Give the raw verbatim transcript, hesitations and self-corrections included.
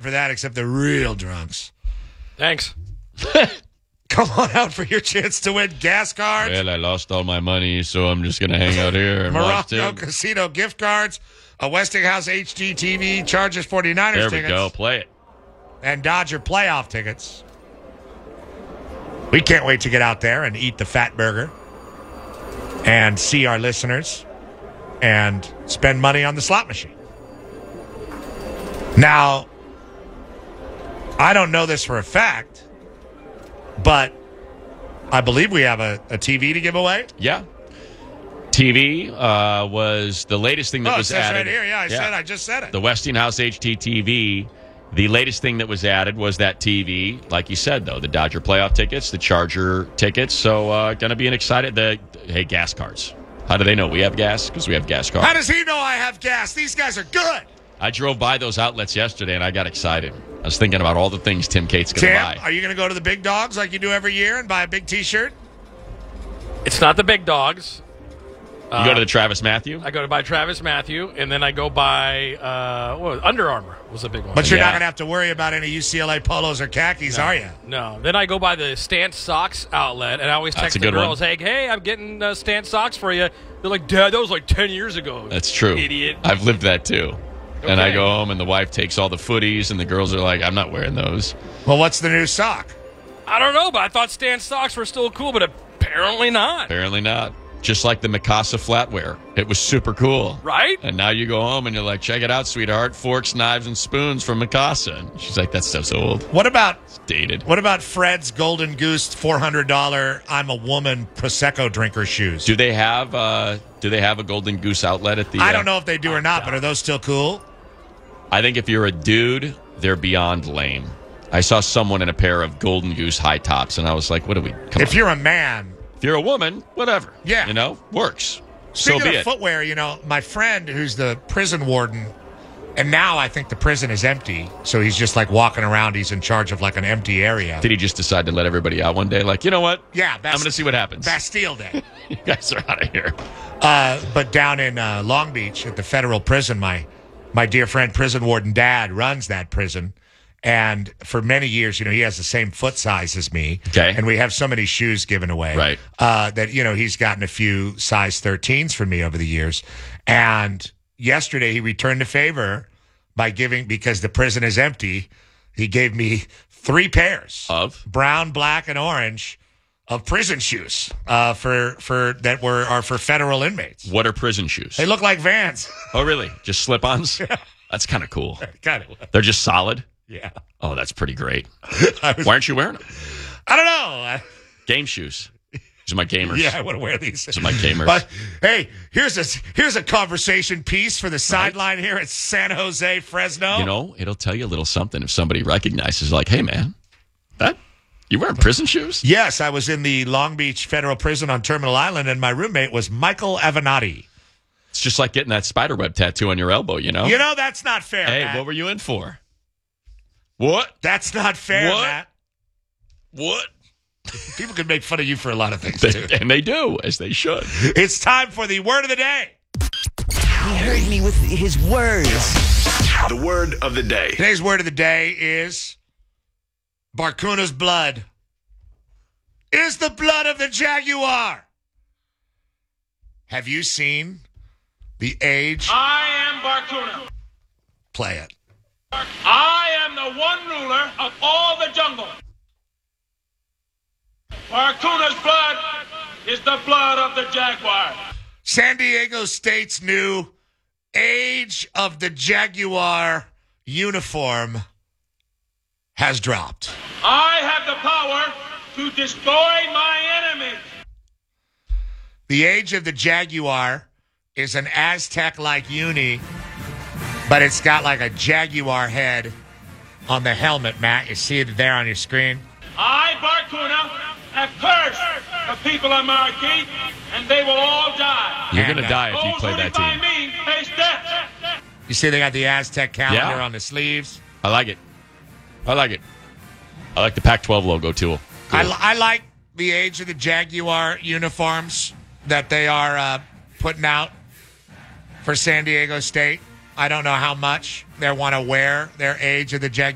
for that except the real drunks. Thanks. Come on out for your chance to win gas cards. Well, I lost all my money, so I'm just going to hang out here and watch Morocco Tim. Casino gift cards, a Westinghouse H D T V, Chargers forty-niners There we tickets. go. Play it. And Dodger playoff tickets. We can't wait to get out there and eat the fat burger and see our listeners and spend money on the slot machine. Now, I don't know this for a fact, but I believe we have a, a T V to give away. Yeah. T V uh, was the latest thing that oh, was it says added. right here. Yeah, I said I just said it. The Westinghouse H D T V. The latest thing that was added was that T V. Like you said, though, the Dodger playoff tickets, the Charger tickets. So uh, going to be an excited. The hey, gas cards. How do they know we have gas? Because we have gas cards. How does he know I have gas? These guys are good. I drove by those outlets yesterday and I got excited. I was thinking about all the things Tim Cate's going to Tim, buy. are you going to go to the big dogs like you do every year and buy a big T-shirt? It's not the big dogs. You go to the Travis Matthew? I go to buy Travis Matthew, and then I go buy uh, what was it? Under Armour was a big one. But you're Yeah. not going to have to worry about any U C L A polos or khakis, no, are you? No. Then I go by the Stance Socks outlet, and I always That's text a the good girls, one. hey, hey, I'm getting uh, Stance Socks for you. They're like, Dad, that was like ten years ago. That's true. Idiot. I've lived that too. And I Okay. go home and the wife takes all the footies and the girls are like, I'm not wearing those. Well, what's the new sock? I don't know, but I thought Stance Socks were still cool, but apparently not. Apparently not. Just like the Mikasa flatware. It was super cool. Right? And now you go home and you're like, check it out, sweetheart. Forks, knives, and spoons from Mikasa. And she's like, that stuff's old. What about It's dated. what about Fred's Golden Goose four hundred dollars I'm a woman Prosecco drinker shoes? Do they have uh, Do they have a Golden Goose outlet at the? I uh, don't know if they do or not, but are those still cool? I think if you're a dude, they're beyond lame. I saw someone in a pair of Golden Goose high tops, and I was like, what do we? Come If on. you're a man, If you're a woman, whatever. Yeah. You know, works. speaking so be of it. footwear, you know, my friend who's the prison warden, and now I think the prison is empty, so he's just like walking around. He's in charge of like an empty area. Did he just decide to let everybody out one day? Like, you know what? Yeah, I'm Bast- going to see what happens. Bastille Day. You guys are out of here. Uh, but down in uh, Long Beach at the federal prison, my my dear friend prison warden dad runs that prison, and for many years, you know, he has the same foot size as me. Okay. And we have so many shoes given away, Right. Uh, that you know he's gotten a few size thirteens from me over the years. And yesterday he returned the favor by giving, because the prison is empty, he gave me three pairs Of? brown, black, and orange of prison shoes uh, for for that were are for federal inmates. What are prison shoes? They look like Vans. Oh, really? Just slip-ons? That's kind of cool. kind of. They're just solid? Yeah. Oh, that's pretty great. I, was, Why aren't you wearing them? I don't know. I, Game shoes. These are my gamers. yeah, I want to wear these. These are my gamers. But hey, here's a here's a conversation piece for the sideline here at San Jose Fresno. You know, it'll tell you a little something if somebody recognizes, like, hey, man, that you wearing prison shoes? Yes, I was in the Long Beach Federal Prison on Terminal Island, and my roommate was Michael Avenatti. It's just like getting that spiderweb tattoo on your elbow, you know? You know, that's not fair, Hey, Matt. what were you in for? What? That's not fair, What? Matt. What? People can make fun of you for a lot of things, too. And they do, as they should. It's time for the word of the day. He heard me with his words. The word of the day. Today's word of the day is Barcuna's blood. Is the blood of the Jaguar. Have you seen the age? I am Barcuna. Play it. I am the one ruler of all the jungle. Barcuna's blood is the blood of the jaguar. San Diego State's new Age of the Jaguar uniform has dropped. I have the power to destroy my enemies. The Age of the Jaguar is an Aztec-like uni, but it's got like a jaguar head on the helmet, Matt. You see it there on your screen? I, Barcuna, have cursed the people of Marquis, and they will all die. You're And, going to uh, die if you Those play who that defy team. me face death. You see they got the Aztec calendar Yeah. on the sleeves? I like it. I like it. I like the Pac twelve logo, too. Cool. I, li- I like the Age of the Jaguar uniforms that they are uh, putting out for San Diego State. I don't know how much they want to wear their Age of the Jaguar